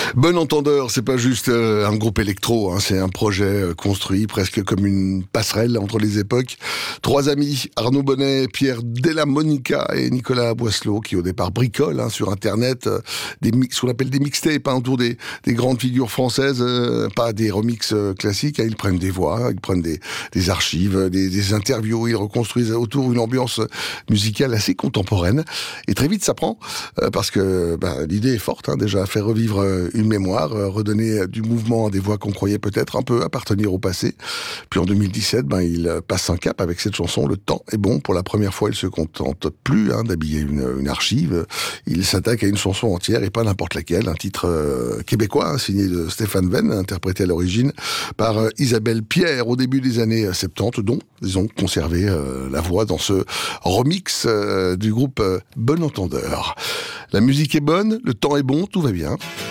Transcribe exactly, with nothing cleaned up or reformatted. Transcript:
Bon entendeur, c'est pas juste euh, un groupe électro, hein, c'est un projet euh, construit presque comme une passerelle entre les époques. Trois amis, Arnaud Bonnet, Pierre Della Monica et Nicolas Boisselot, qui au départ bricolent hein, sur Internet, euh, des mix, ce qu'on appelle des mixtapes hein, autour des, des grandes figures françaises, euh, pas des remixes euh, classiques, hein, ils prennent des voix, ils prennent des, des archives, des, des interviews, ils reconstruisent autour une ambiance musicale assez contemporaine. Et très vite ça prend, euh, parce que bah, l'idée est forte, hein, déjà, faire revivre euh, une mémoire, euh, redonner du mouvement à des voix qu'on croyait peut-être un peu appartenir au passé. Puis en deux mille dix-sept, ben, il passe un cap avec cette chanson, Le temps est bon. Pour la première fois, il se contente plus hein, d'habiller une, une archive. Il s'attaque à une chanson entière et pas n'importe laquelle. Un titre euh, québécois, hein, signé de Stéphane Venn, interprété à l'origine par euh, Isabelle Pierre au début des années soixante-dix, dont ils ont conservé euh, la voix dans ce remix euh, du groupe euh, Bon Entendeur. La musique est bonne, le temps est bon, tout va bien.